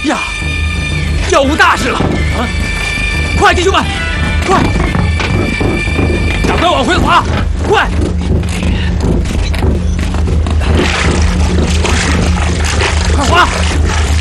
呀，要误大事了！啊！快，弟兄们，快！